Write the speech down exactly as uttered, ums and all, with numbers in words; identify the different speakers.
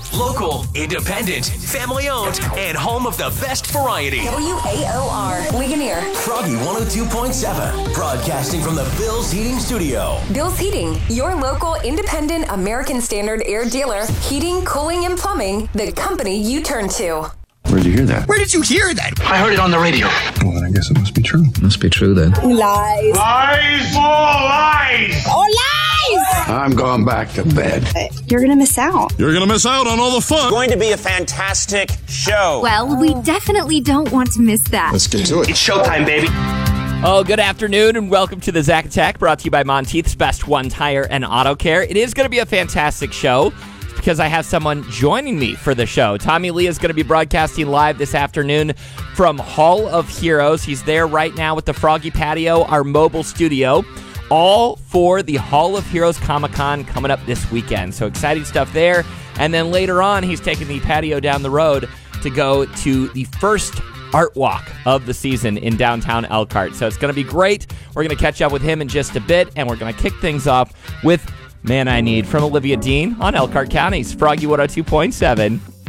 Speaker 1: Local, independent, family-owned, and home of the best variety.
Speaker 2: W A O R, Ligonier.
Speaker 3: Froggy one oh two point seven, broadcasting from the Bill's Heating Studio.
Speaker 2: Bill's Heating, your local, independent, American Standard air dealer. Heating, cooling, and plumbing, the company you turn to.
Speaker 4: Where'd you hear that?
Speaker 5: Where did you hear that?
Speaker 6: I heard it on the radio.
Speaker 4: Well, then I guess it must be true.
Speaker 7: Must be true then.
Speaker 8: Lies.
Speaker 6: Lies! All lies!
Speaker 8: Oh, lies!
Speaker 4: I'm going back to bed.
Speaker 8: You're going to miss out.
Speaker 9: You're going to miss out on all the fun.
Speaker 10: It's going to be a fantastic show.
Speaker 11: Well, we definitely don't want to miss that.
Speaker 4: Let's get to it.
Speaker 10: It's showtime, baby.
Speaker 12: Oh, good afternoon, and welcome to the Zack Attack, brought to you by Monteith's Best One Tire and Auto Care. It is going to be a fantastic show because I have someone joining me for the show. Tommy Lee is going to be broadcasting live this afternoon from Hall of Heroes. He's there right now with the Froggy Patio, our mobile studio, all for the Hall of Heroes Comic-Con coming up this weekend. So exciting stuff there. And then later on, he's taking the patio down the road to go to the first art walk of the season in downtown Elkhart. So it's going to be great. We're going to catch up with him in just a bit, and we're going to kick things off with Man I Need from Olivia Dean on Elkhart County's Froggy one oh two point seven.